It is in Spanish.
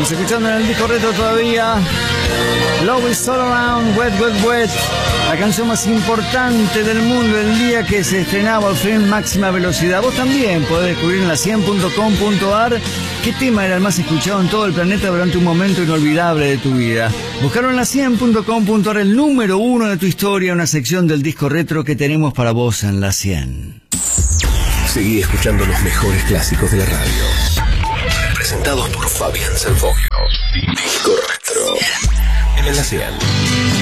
Estamos escuchando en el disco retro todavía Love is All Around, Wet, Wet, Wet, la canción más importante del mundo el día que se estrenaba al fin Máxima Velocidad. Vos también podés descubrir en la100.com.ar qué tema era el más escuchado en todo el planeta durante un momento inolvidable de tu vida. Buscaron en la100.com.ar el número 1 de tu historia, una sección del disco retro que tenemos para vos en la 100. Seguí escuchando los mejores clásicos de la radio. Presentados por Fabián Sanfogio. Disco retro en la 100.